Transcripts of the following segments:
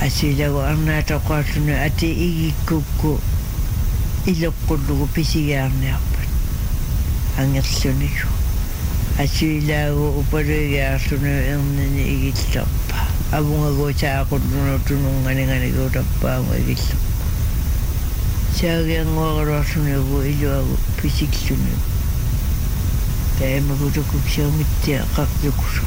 Asilago arnaataqaalluni ati igikukku iloqqullugu pisigaarniarpat angerlunigu asilago upaluigaarluni ernini igillerpa avungago saaqulluno tununganiganigu tappaangu igillerpa saagianguaqaruarlunigu iluagu pisilluni taamagutukuksiamittia qarlukusu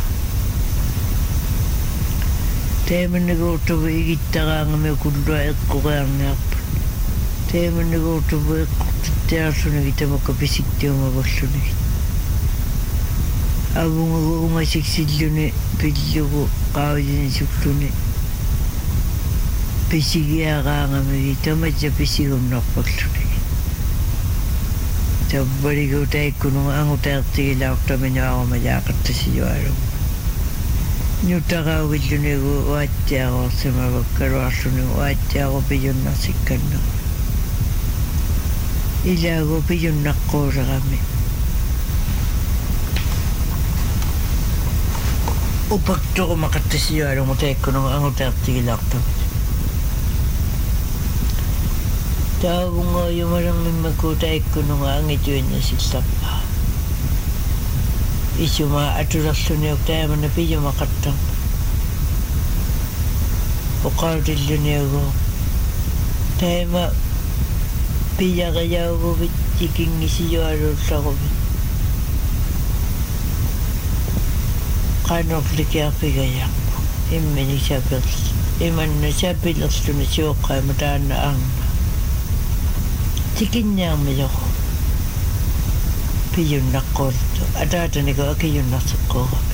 taamanniguutubu igittaqaangami kullua eqqoqiarniarpa taamanniguutubu eqqortittiarlunigi tamakka pisiktiumavallunigi avungagu ungasikssilluni pillugu qaavilinissulluni pisigiaqaangamigi tamatsa pisigumnerpallunigi tabbaligu taikkununga angutaartigilaortaminuarumajaaqattasijualugu nyutaqaugillunigu uattiaqorsimavakkaluarlunigu uattiaqupijunnersikkannu ilagu pijunnaqquuserami upaktorumaqattasijualugu taikkununga angutaartigilaortamit taavunga yumarangimmaku taikkununga angituinnasillarpa isuma atularluniuk taamanna pijumaqattam uqautilluniugu taima pijaqajauguvit tikingisijualuullaguvit qanorlikiarpigajaqpu immini sapirl imanna sapilerluni siuqqaima taanna arna tikinniarmijoqu pijunnaqqultu ataataniku akijunnerseqquurami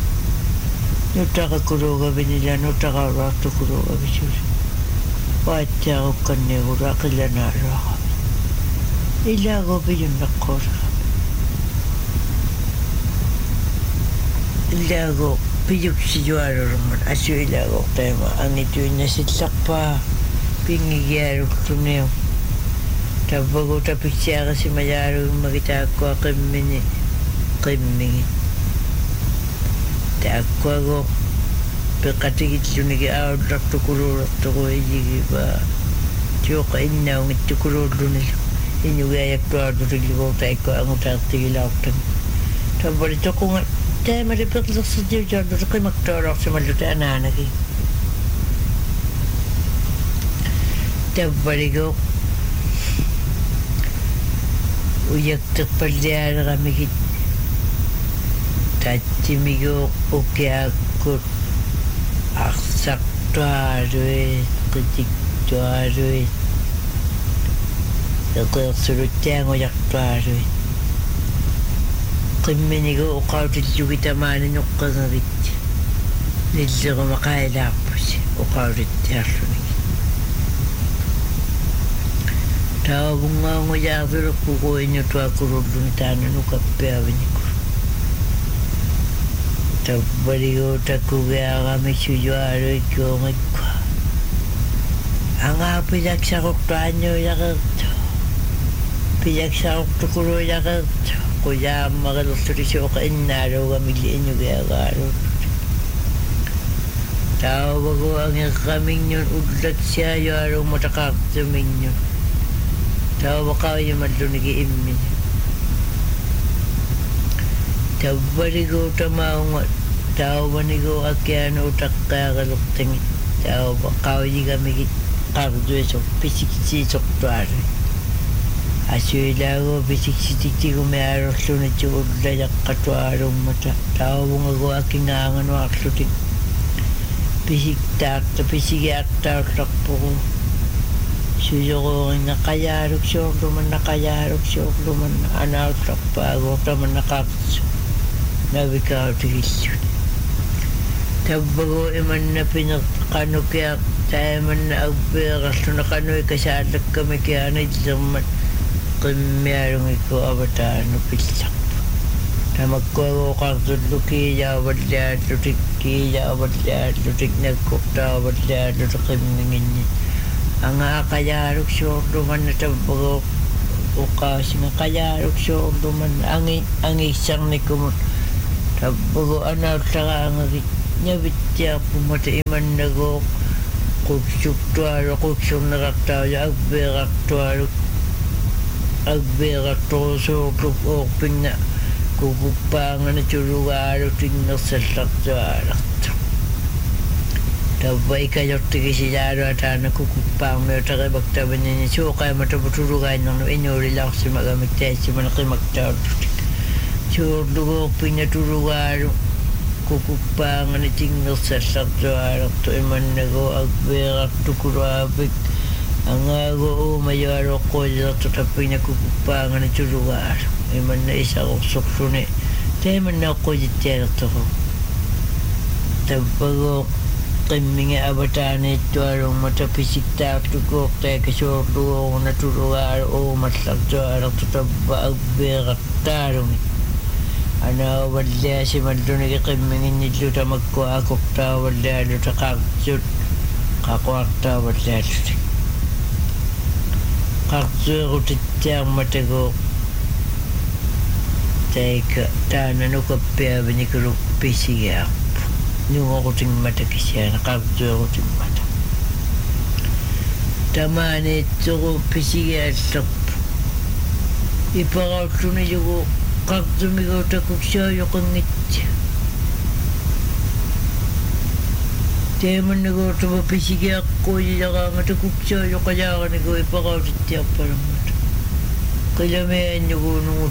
nutaqakuluugaviniila nutaqauluartukuluugavisuuli vaattiarukkannigulu aqillanaalluaqami ilaagu pijunnaqquuserami ilaagu pijuksijualulungan asu ilaagu taima angituinnasillarpaa pingigialulluniu tabbagu tapiksiaqasimajalugimmagi taakkua qimmigi taakkuagu peqatigillunigi aullartukuluulertugu iyigipa tiuqa innaungittukuluullunilu inugiajaktualutilligu taikkua angutaartigilaortami tabbali toqunga taamali peqlersertiujaalluli qimaktualuarsimallu taanaanagi tabbaligu uyakteqpalliaaleramigit tatsimigu ukiakkut arsartualuit qitiktualuit eqeersuluttiangujartualuit qimminigu uqautillugitamaani nuqqegerit nillerumaqailaarpusi uqaulittiarluni taavungaangujaarsulukkugu inutuakurulluni taananukappiaviniku tabbaligu takkugiaaqami sujualuikkuungikkua angaapijaksaruqtuannuujaqertu pijaksaruqtukuluujaqertu qujaammaqilertulisuuqa innaaluugamilli inugiagaaluullut taavagu angeqqaminnun ullaksiajualuummataqaartuminnun taavaqaajumallunigi immini tabbaligu tamaunga taavanigu akianu taqqaaqalertingi taavaqaajigamigi qarduisuq pisiksiisortualui asuilaagu pisiksitiktigumi aalorlunitu ullajaqqatualummata taavungagu akingaanganuarlutik pisigiaartaullarpugu sujuruinga qajaaruksuorlumanna anaallarpaaguortamannaqaartsu navikautigilluni tabbagu imanna pineqqanukiaq taamanna agbeerarluna qanuikasaallakkamikianillermat qimmialungikku avataanu pillarpu tamakkuagu qartullukiijaavalliaallutik nakkurtaavalliaallutik qimminginni angaaqajaaruksuorlumanna tabbagu uqaasinga qajaaruksuorlumanna angiissarnikumut tabbagu anaullaraangagit ñavittiarpumata imannagu kuksuktuaru kuksunnerattaa ja agbeeratturusuutluk uorpinna kukuppaangana turugaalu tinnersallartuaalartu tavva ikajortigisilaalu ataana kukuppaangmeo taqibaktavanini suuqaamatapu turugainnernu inuulilaarsimagamik taassimana qimaktaartutik suurluguorpinna turugaalu kukuppaangana tinnersallartuaalartu imannagu agbeerattukulaapik angaagu uumajualuoqquulilertu tappina kukuppaangana turugaalu imanna isaqorsorluni taimannaoqqujittialertoru tappagu qimminga avataaniittualungmata pisiktaartukuortaaka suurluguoruna turugaalu uumallartualertu tappa agbeerattaalumi anaavalliasimallunigi qimminginnillu tamakku akortaavallaalu taqaartsut qaquartaavallaalutik qartsuerutittiarmatagu taika taananukappiavinikulu pisigaarpu nungorutingmatakisiana qartsuerutimmata tamaaniitsoru pisigaallerpu iparautlunilugu qartumiguutakuksiayoqinngitsia teemannaguutava pisigiaqquyilaraangata kuksiayoqalaaganigu iparaurittiarpalammata qilameannugu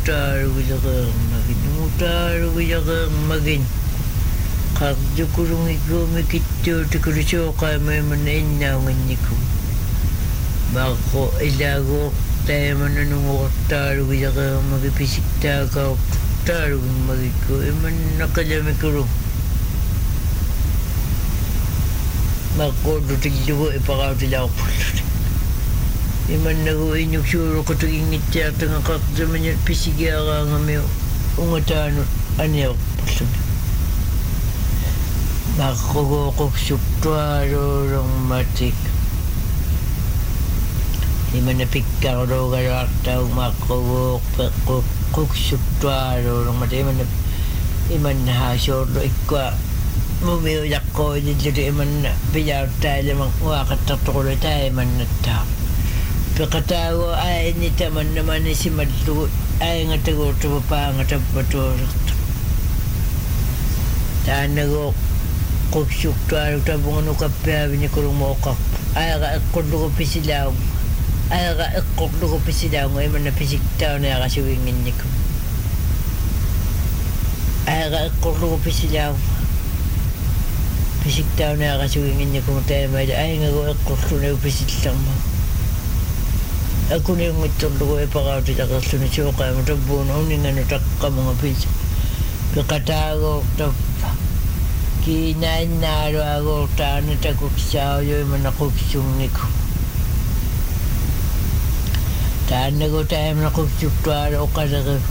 nungutaalugileqeermagin qartukulungikkuumi kittuutikulusuoqaamaimanna innaaunginniku maqqo ilaaguor taimanna nungortaalugileqeermagi pisiktaakaortaalugimmagikku imanna qilamikulu maqqoollutillugu ipaqautilaarpullut imannagu inuksuuluqutugingittiartanga qartamanya pisigiaraangamiu ungataanut aniarpullut maqqugooquksuqtualuulormatik imanna pikkarluugaluartau maqqugooquksuqtualuulormat imanna haasuorlu ikkua mumiu jaqqoililluti imanna pijauttaileman uaqattartuqulu taimannattaa peqataagu aini tamannamanisimalllugu aingataguutuva paangatappatuulertu taannagu quksuqtualu tapunganukappiaavinikulumooqarpu ayaqa eqqullugu pisilaagu ayaqa eqqorlugu pisilaagu imanna pisiktauniaqasuginginniku ayaqa eqqorlugu pisilaagu pisiktauniaqasuginginniku taimailu aingagu eqqorluneu pisillarma akuniungittorlugu ipaqautilakerluni suuqaamu tabbuuna uninganu taqqamunga pisa peqataagoortappa kiinainnaaluagoortaana takuksaayo imanna quksunniku taannagu taimana quksuktualu oqaleqeru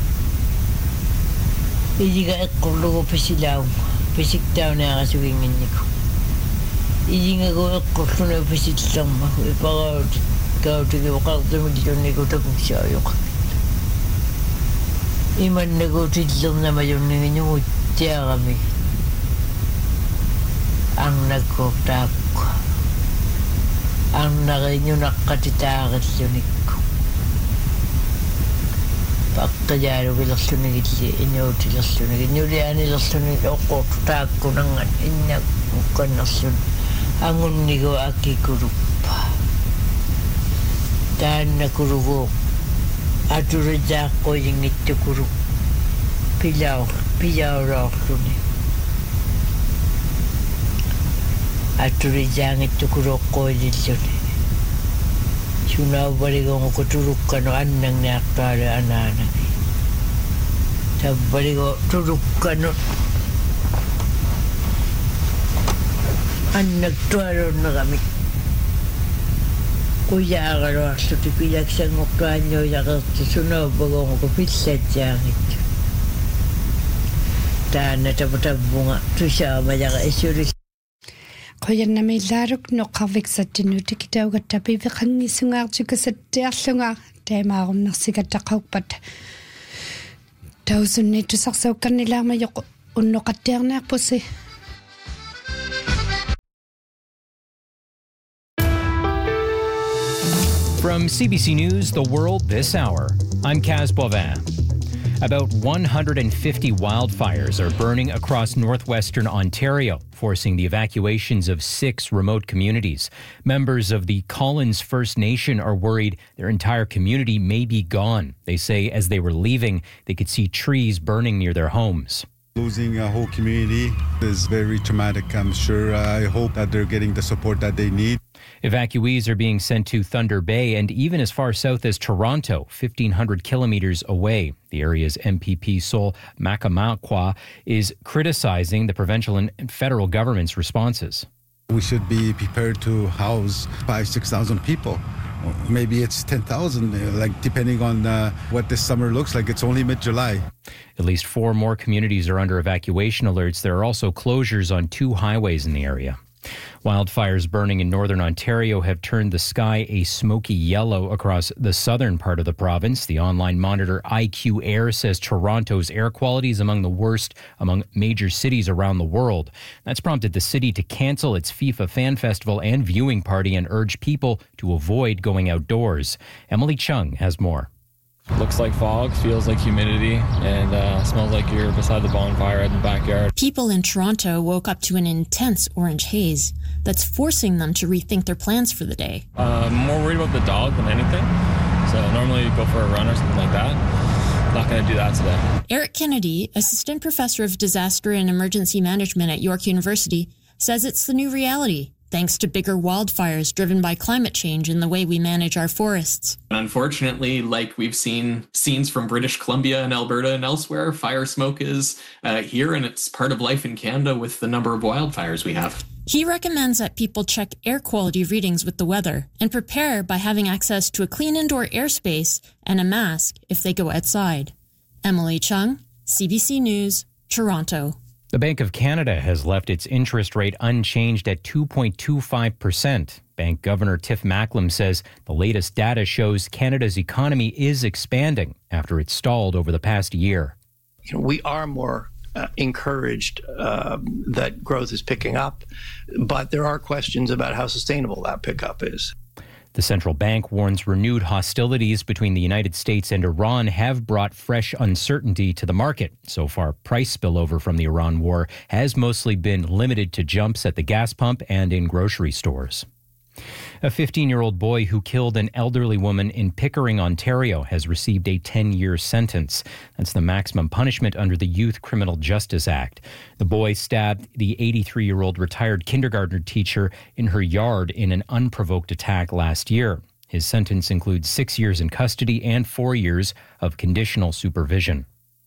ijiga eqqorlugu pisilaagu pisiktauniaqasuginginniku ijingagu eqqorluneu pisillarmaku ipaqauti kautigi uqartumillunniku takuksaayoqa imannagu tillernamajunnigiñuguttiarami arnakkuortaakku arnariñunaqqatitaaqillunikku paqqijaalugilerlunigilli inuutilerlunigi inulianilerluni oqqortutaakkunangan innakukkannerlun angunnigu akikuluppa taannakulugu aturijaaqquyiнгittukulu pijaulaorluni aturijaangittukulu oqqoililluni sunaavvaligonguku turukkanu annangniartualu anaanagi taavvaligo turukkanu annaktualunneramik kujaagaluarluti pilaksangortuanniujakertu sunaavvagonguku pillatsiaangittu taanna taputavvunga tusaamajaqa isuli qoyannamiillaaruk noqqarviksattinuuti kitaugattapiviqangissungaartukasattiarlunga taimaarunnarsigattaqauppat tausunniittusarsaukkarnilaarmajoq unnoqattiarniarpusi From CBC News, The World This Hour, I'm Kaz Bovin. About 150 wildfires are burning across northwestern Ontario, forcing the evacuations of 6 remote communities. Members of the Collins First Nation are worried their entire community may be gone. They say as they were leaving, they could see trees burning near their homes. Losing a whole community is very traumatic, I'm sure. I hope that they're getting the support that they need. Evacuees are being sent to Thunder Bay and even as far south as Toronto, 1,500 kilometers away. The area's MPP Sol Makamakwa is criticizing the provincial and federal government's responses. We should be prepared to house 5,000-6,000 people. Maybe it's 10,000, like depending on what this summer looks like. It's only mid-July. At least 4 more communities are under evacuation alerts. There are also closures on 2 highways in the area. Wildfires burning in northern Ontario have turned the sky a smoky yellow across the southern part of the province. The online monitor IQ Air says Toronto's air quality is among the worst among major cities around the world. That's prompted the city to cancel its FIFA Fan Festival and viewing party and urge people to avoid going outdoors. Emily Chung has more. Looks like fog, feels like humidity, and smells like you're beside the bonfire in the backyard. People in Toronto woke up to an intense orange haze that's forcing them to rethink their plans for the day. More worried about the dog than anything, so normally go for a run or something like that. Not going to do that today. Eric Kennedy, assistant professor of disaster and emergency management at York University, says it's the new reality, thanks to bigger wildfires driven by climate change in the way we manage our forests. Unfortunately, like we've seen scenes from British Columbia and Alberta and elsewhere, fire smoke is here, and it's part of life in Canada with the number of wildfires we have. He recommends that people check air quality readings with the weather and prepare by having access to a clean indoor airspace and a mask if they go outside. Emily Chung, CBC News, Toronto. The Bank of Canada has left its interest rate unchanged at 2.25%. Bank Governor Tiff Macklem says the latest data shows Canada's economy is expanding after it stalled over the past year. We are more encouraged that growth is picking up, but there are questions about how sustainable that pickup is. The central bank warns renewed hostilities between the United States and Iran have brought fresh uncertainty to the market. So far, price spillover from the Iran war has mostly been limited to jumps at the gas pump and in grocery stores. A 15-year-old boy who killed an elderly woman in Pickering, Ontario, has received a 10-year sentence. That's the maximum punishment under the Youth Criminal Justice Act. The boy stabbed the 83-year-old retired kindergarten teacher in her yard in an unprovoked attack last year. His sentence includes 6 years in custody and 4 years of conditional supervision.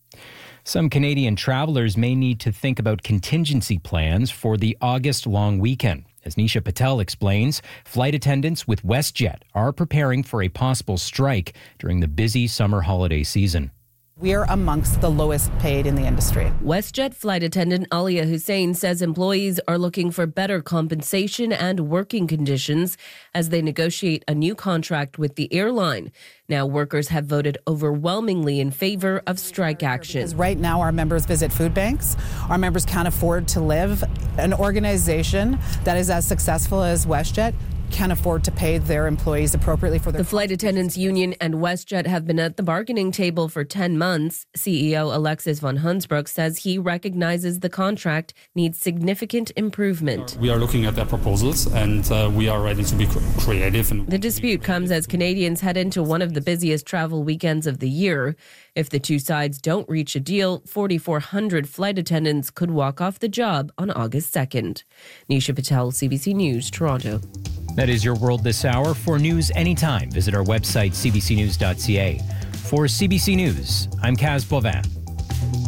Some Canadian travelers may need to think about contingency plans for the August long weekend. As Nisha Patel explains, flight attendants with WestJet are preparing for a possible strike during the busy summer holiday season. We are amongst the lowest paid in the industry. WestJet flight attendant Alia Hussein says employees are looking for better compensation and working conditions as they negotiate a new contract with the airline. Now, workers have voted overwhelmingly in favor of strike action. Because right now, our members visit food banks. Our members can't afford to live. An organization that is as successful as WestJet can't afford to pay their employees appropriately for their... The Flight Attendants Union and WestJet have been at the bargaining table for 10 months. CEO Alexis von Hunsbroek says he recognizes the contract needs significant improvement. We are looking at their proposals and we are ready to be creative. The dispute comes as Canadians head into one of the busiest travel weekends of the year. If the two sides don't reach a deal, 4,400 flight attendants could walk off the job on August 2nd. Nisha Patel, CBC News, Toronto. That is your World This Hour. For news anytime, visit our website, cbcnews.ca. For CBC News, I'm Kaz Bovin.